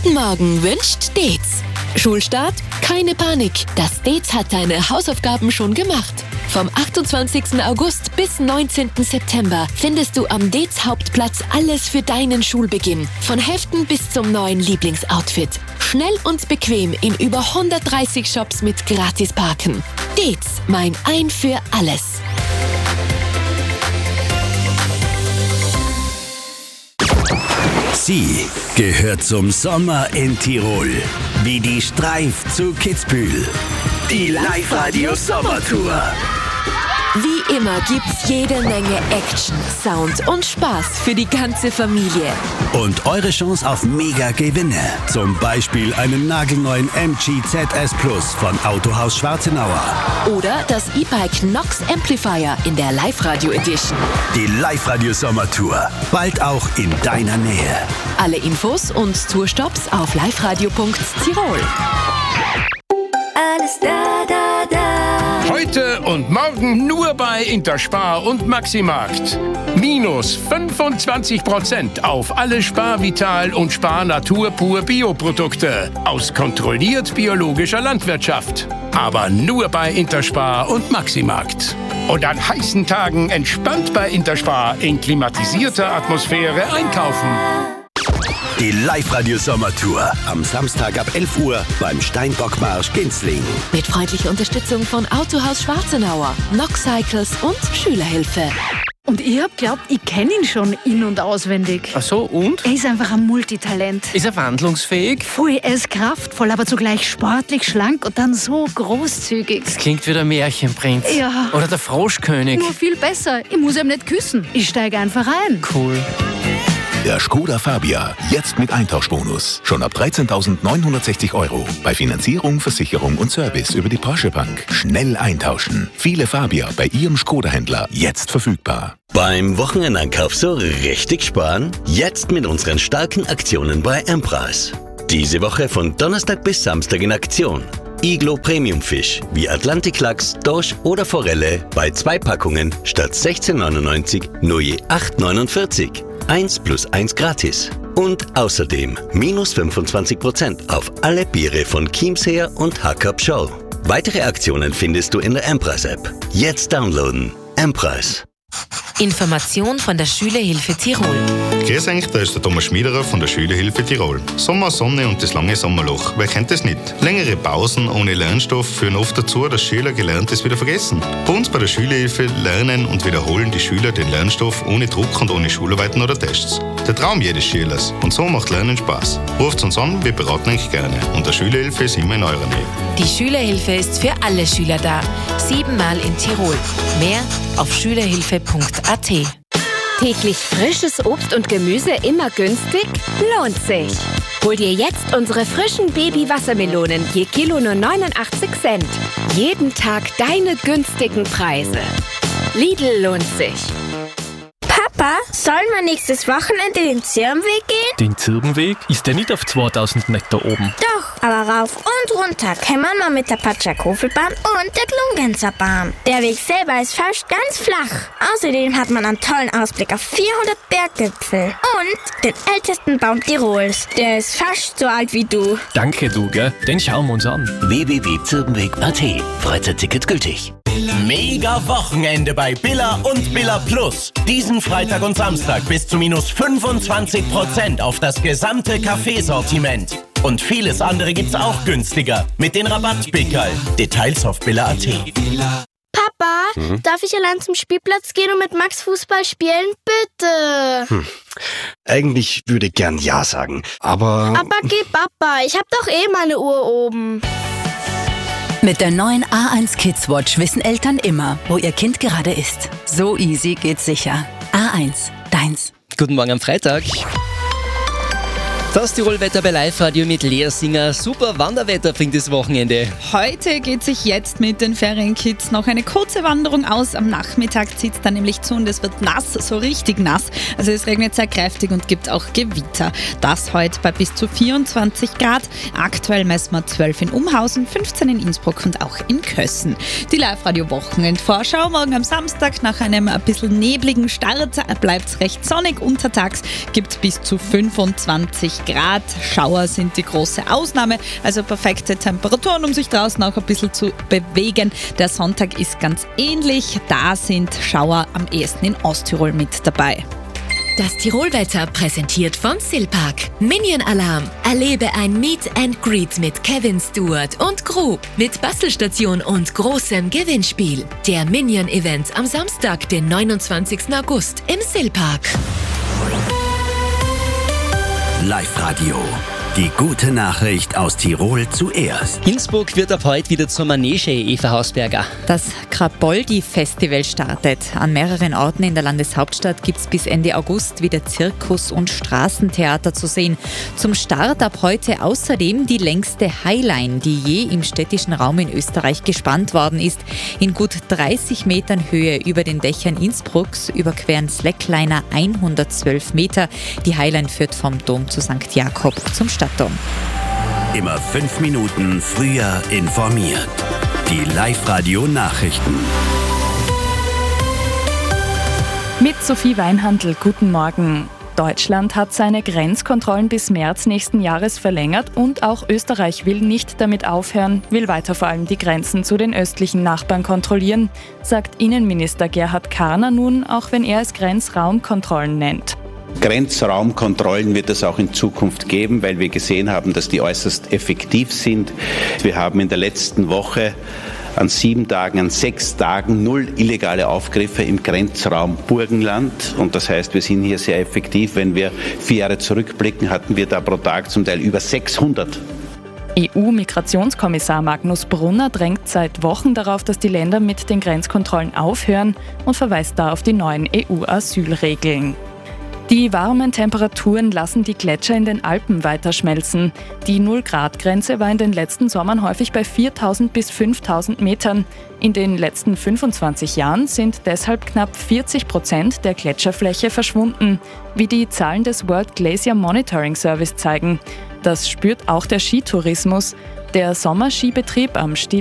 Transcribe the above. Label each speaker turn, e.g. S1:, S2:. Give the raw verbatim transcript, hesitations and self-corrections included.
S1: Guten Morgen wünscht Dez. Schulstart? Keine Panik. Das Dez hat deine Hausaufgaben schon gemacht. Vom achtundzwanzigsten August bis neunzehnten September findest du am Dez Hauptplatz alles für deinen Schulbeginn. Von Heften bis zum neuen Lieblingsoutfit. Schnell und bequem in über hundertdreißig Shops mit Gratisparken. Dez, mein Ein für alles.
S2: Sie gehört zum Sommer in Tirol. Wie die Streif zu Kitzbühel. Die Live-Radio-Sommertour.
S1: Wie immer gibt's jede Menge Action, Sound und Spaß für die ganze Familie.
S2: Und eure Chance auf Mega-Gewinne. Zum Beispiel einen nagelneuen M G Z S Plus von Autohaus Schwarzenauer.
S1: Oder das E-Bike Nox Amplifier in der Live-Radio Edition.
S2: Die Live-Radio-Sommertour. Bald auch in deiner Nähe.
S1: Alle Infos und Tourstops auf liveradio punkt tirol.
S3: Alles da, da, da.
S4: Heute und morgen nur bei Interspar und Maximarkt. Minus fünfundzwanzig Prozent auf alle Spar Vital und Spar Natur Pur Bioprodukte aus kontrolliert biologischer Landwirtschaft. Aber nur bei Interspar und Maximarkt. Und an heißen Tagen entspannt bei Interspar in klimatisierter Atmosphäre einkaufen.
S2: Die Live-Radio-Sommertour. Am Samstag ab elf Uhr beim Steinbockmarsch Ginzling.
S1: Mit freundlicher Unterstützung von Autohaus Schwarzenauer, Nox Cycles und Schülerhilfe.
S5: Und ich hab glaubt, ich kenne ihn schon in- und auswendig.
S6: Ach so, und?
S5: Er ist einfach ein Multitalent.
S6: Ist er wandlungsfähig?
S5: Voll, er ist kraftvoll, aber zugleich sportlich, schlank und dann so großzügig.
S6: Das klingt wie der Märchenprinz.
S5: Ja.
S6: Oder der Froschkönig.
S5: Nur viel besser. Ich muss ihm nicht küssen. Ich steige einfach ein.
S6: Cool.
S7: Der Skoda Fabia, jetzt mit Eintauschbonus. Schon ab dreizehntausendneunhundertsechzig Euro. Bei Finanzierung, Versicherung und Service über die Porsche Bank. Schnell eintauschen. Viele Fabia bei Ihrem Skoda-Händler jetzt verfügbar.
S2: Beim Wochenendeinkauf so richtig sparen? Jetzt mit unseren starken Aktionen bei Empreis. Diese Woche von Donnerstag bis Samstag in Aktion. Iglo Premium Fisch wie Atlantiklachs, Dorsch oder Forelle bei zwei Packungen statt sechzehn neunundneunzig nur je acht neunundvierzig. eins plus eins gratis. Und außerdem minus fünfundzwanzig Prozent auf alle Biere von Chiemseer und Hackab Scholl. Weitere Aktionen findest du in der Empreis-App. Jetzt downloaden. Empreis.
S1: Information von der Schülerhilfe Tirol.
S8: Grüß euch, da ist der Thomas Schmiederer von der Schülerhilfe Tirol. Sommer, Sonne und das lange Sommerloch. Wer kennt das nicht? Längere Pausen ohne Lernstoff führen oft dazu, dass Schüler Gelerntes wieder vergessen. Bei uns bei der Schülerhilfe lernen und wiederholen die Schüler den Lernstoff ohne Druck und ohne Schularbeiten oder Tests. Der Traum jedes Schülers. Und so macht Lernen Spaß. Ruft uns an, wir beraten euch gerne. Und der Schülerhilfe ist immer in eurer Nähe.
S1: Die Schülerhilfe ist für alle Schüler da. Siebenmal in Tirol. Mehr auf schülerhilfe punkt a t.
S9: Täglich frisches Obst und Gemüse immer günstig? Lohnt sich. Hol dir jetzt unsere frischen Baby-Wassermelonen je Kilo nur neunundachtzig Cent. Jeden Tag deine günstigen Preise. Lidl lohnt sich.
S3: Papa, sollen wir nächstes Wochenende den Zirbenweg gehen?
S10: Den Zirbenweg? Ist der nicht auf zweitausend Meter oben?
S3: Doch, aber rauf und runter kann man mal mit der Patschakofelbahn und der Glungenzer Bahn. Der Weg selber ist fast ganz flach. Außerdem hat man einen tollen Ausblick auf vierhundert Berggipfel und den ältesten Baum Tirols. Der ist fast so alt wie du.
S10: Danke, du, gell? Den schauen wir uns an.
S2: w w w punkt zirbenweg punkt a t. Freizeitticket gültig.
S11: Mega Wochenende bei Billa und Billa Plus. Diesen Freitag und Samstag bis zu minus fünfundzwanzig Prozent auf das gesamte Kaffeesortiment. Und vieles andere gibt's auch günstiger mit den Rabattpickerl. Details auf billa punkt a t.
S3: Papa, hm? darf ich allein zum Spielplatz gehen und mit Max Fußball spielen? Bitte.
S12: Hm. Eigentlich würde ich gern Ja sagen, aber...
S3: Aber geh, Papa, ich hab doch eh meine Uhr oben.
S13: Mit der neuen A eins Kids Watch wissen Eltern immer, wo ihr Kind gerade ist. So easy geht's sicher. A eins, deins.
S14: Guten Morgen am Freitag. Das Tirol-Wetter bei Live-Radio mit Lea Singer. Super Wanderwetter bringt das Wochenende.
S15: Heute geht sich jetzt mit den Ferienkids noch eine kurze Wanderung aus. Am Nachmittag zieht es dann nämlich zu und es wird nass, so richtig nass. Also es regnet sehr kräftig und gibt auch Gewitter. Das heute bei bis zu vierundzwanzig Grad. Aktuell messen wir zwölf in Umhausen, fünfzehn in Innsbruck und auch in Kössen. Die Live-Radio-Wochenendvorschau morgen am Samstag nach einem ein bisschen nebligen Start bleibt es recht sonnig. Untertags gibt es bis zu fünfundzwanzig Grad. Schauer sind die große Ausnahme, also perfekte Temperaturen, um sich draußen auch ein bisschen zu bewegen. Der Sonntag ist ganz ähnlich. Da sind Schauer am ehesten in Osttirol mit dabei.
S1: Das Tirolwetter präsentiert von Silpark. Minion Alarm. Erlebe ein Meet and Greet mit Kevin Stewart und Gru mit Bastelstation und großem Gewinnspiel. Der Minion Event am Samstag, den neunundzwanzigsten August im Silpark.
S2: Live-Radio. Die gute Nachricht aus Tirol zuerst.
S14: Innsbruck wird ab heute wieder zur Manege, Eva Hausberger.
S16: Das Kraboldi-Festival startet. An mehreren Orten in der Landeshauptstadt gibt es bis Ende August wieder Zirkus- und Straßentheater zu sehen. Zum Start ab heute außerdem die längste Highline, die je im städtischen Raum in Österreich gespannt worden ist. In gut dreißig Metern Höhe über den Dächern Innsbrucks überqueren Slackliner hundertzwölf Meter. Die Highline führt vom Dom zu Sankt Jakob zum Stadtdom.
S2: Immer fünf Minuten früher informiert. Die Live-Radio-Nachrichten.
S17: Mit Sophie Weinhandl, guten Morgen. Deutschland hat seine Grenzkontrollen bis März nächsten Jahres verlängert und auch Österreich will nicht damit aufhören, will weiter vor allem die Grenzen zu den östlichen Nachbarn kontrollieren, sagt Innenminister Gerhard Karner nun, auch wenn er es Grenzraumkontrollen nennt.
S18: Grenzraumkontrollen wird es auch in Zukunft geben, weil wir gesehen haben, dass die äußerst effektiv sind. Wir haben in der letzten Woche an sieben Tagen, an sechs Tagen null illegale Aufgriffe im Grenzraum Burgenland. Und das heißt, wir sind hier sehr effektiv. Wenn wir vier Jahre zurückblicken, hatten wir da pro Tag zum Teil über sechshundert.
S17: E U-Migrationskommissar Magnus Brunner drängt seit Wochen darauf, dass die Länder mit den Grenzkontrollen aufhören und verweist da auf die neuen E U-Asylregeln. Die warmen Temperaturen lassen die Gletscher in den Alpen weiter schmelzen. Die null-Grad-Grenze war in den letzten Sommern häufig bei viertausend bis fünftausend Metern. In den letzten fünfundzwanzig Jahren sind deshalb knapp vierzig Prozent der Gletscherfläche verschwunden, wie die Zahlen des World Glacier Monitoring Service zeigen. Das spürt auch der Skitourismus. Der Sommerskibetrieb am Stil